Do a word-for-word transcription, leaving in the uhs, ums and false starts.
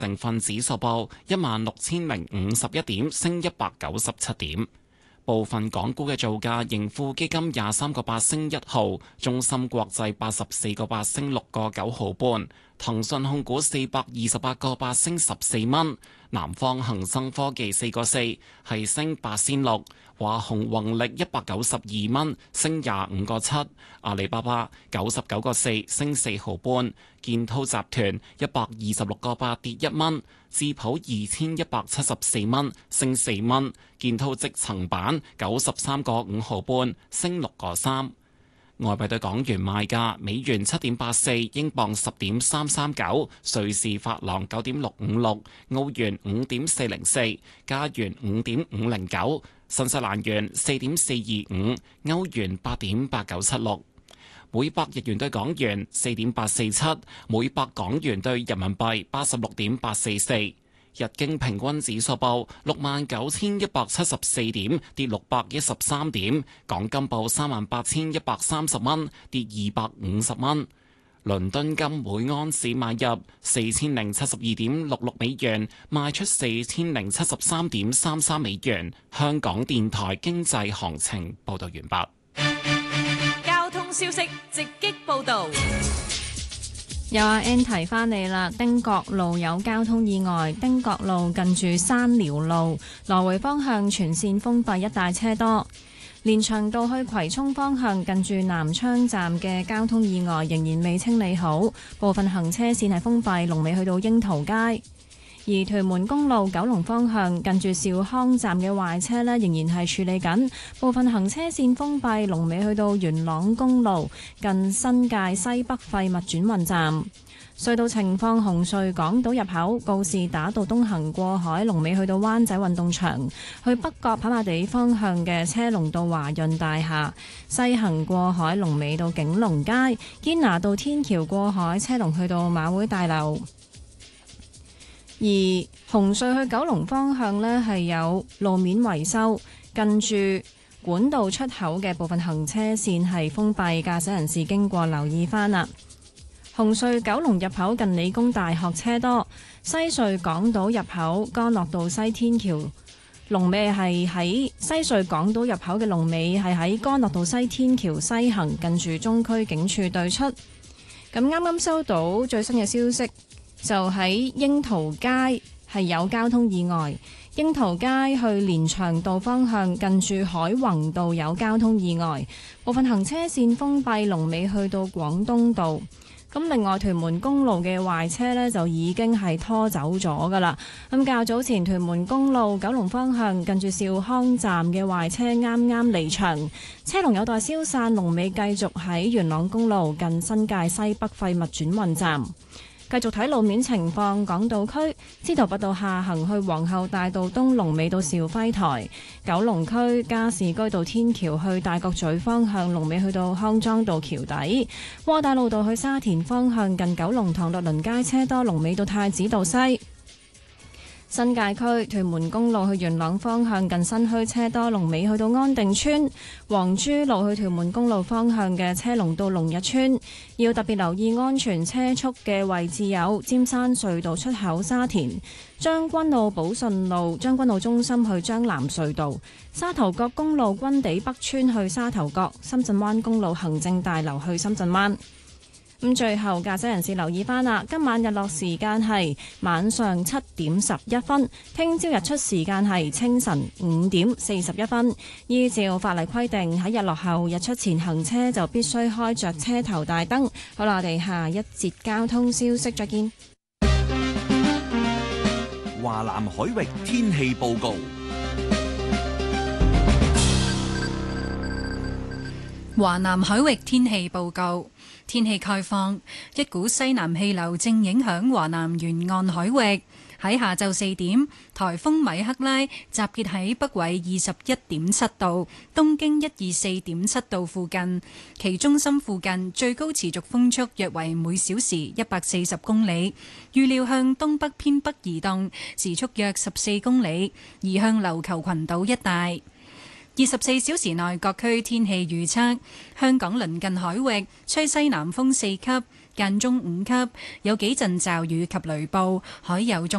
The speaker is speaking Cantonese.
成分指數報一萬六千零五十一點，升一百九十七點。部分港股嘅造價，盈富基金廿三個八升一毫，中芯國際八十四個八升六個九毫半，騰訊控股四百二十八個八升十四蚊，南方恒生科技四個四係升八仙六，華虹宏力一百九十二蚊升廿五個七，阿里巴巴九十九個四升四毫半，建滔集團一百二十六個八跌一蚊，智普二千一百七十四蚊升四蚊，建滔積層板九十三個五毫半升六個三。外幣對港元賣價：美元七點八四，英鎊十點三三九，瑞士法郎九點六五六，澳元五點四零四，加元五點五零九，新西蘭元四點四二五，歐元八點八九七六。每百日元對港元四點八四七，每百港元對人民幣八十六點八四四。日經平均指數報六萬九千一百七十四點，跌六百一十三點。港金報三萬八千一百三十蚊，跌二百五十蚊。倫敦金每安士買入四千零七十二點六六美元，賣出四千零七十三點三三美元。香港電台經濟行情報道完畢。 交通消息直擊報道。 有阿 N 提翻你啦，汀角路有交通意外，汀角路近住山寮路來回方向全線封閉，一帶車多。連翔道去葵涌方向近住南昌站嘅交通意外仍然未清理好，部分行車線係封閉，龍尾去到櫻桃街。而屯門公路九龍方向近住兆康站嘅壞車呢，仍然係處理緊，部分行車線封閉，龍尾去到元朗公路近新界西北廢物轉運站。隧道情況：紅隧港島入口告士打道東行過海，龍尾去到灣仔運動場；去北角跑馬地方向嘅車龍到華潤大廈，西行過海龍尾到景隆街，堅拿道天橋過海車龍去到馬會大樓。而紅隧去九龍方向呢，係有路面維修，近住管道出口嘅部分行車線係封閉，駕駛人士經過留意返啦。紅隧九龍入口近理工大學車多，西隧港島入口干諾道西天橋龍尾係喺西隧港島入口嘅龍尾係喺干諾道西天橋西行，近住中區警署對出。咁啱啱收到最新嘅消息，就喺櫻桃街係有交通意外，櫻桃街去連翔道方向近住海泓道有交通意外，部分行車線封閉，龍尾去到廣東道。咁另外屯門公路嘅壞車呢，就已經係拖走咗噶啦。咁較早前屯門公路九龍方向近住兆康站嘅壞車啱啱離場，車龍有待消散，龍尾繼續喺元朗公路近新界西北廢物轉運站。繼續睇路面情況，港島區司徒拔道下行去皇后大道東龍尾到兆輝台，九龍區加士居道天橋去大角咀方向龍尾去到康莊道橋底，窩打老道去沙田方向近九龍塘律倫街車多，龍尾到太子道西。新界區屯門公路去元朗方向近新墟車多，龍尾去到安定村；黃珠路去屯門公路方向嘅車龍到龍日村。要特別留意安全車速嘅位置有尖山隧道出口沙田、將軍澳寶順路、將軍澳中心去將藍隧道、沙頭角公路軍地北村去沙頭角、深圳灣公路行政大樓去深圳灣。咁最後駕駛人士留意翻啦，今晚日落時間係晚上七點十一分，聽朝日出時間係清晨五點四十一分。依照法例規定，喺日落後日出前行車就必須開着車頭大燈。好啦，我哋下一節交通消息再見。 華南海域天氣報告。 華南海域天氣報告。天氣概況，一股西南氣流正影響華南沿岸海域。喺下晝四點，颱風米克拉集結喺北緯二十一點七度、東經一二四點七度附近，其中心附近最高持續風速約為每小時一百四十公里，預料向東北偏北移動，時速約十四公里，移向琉球群島一帶。二十四小時內各區天氣預測：香港鄰近海域吹西南風四級， 間中五級，有幾陣驟雨及雷暴，海有中。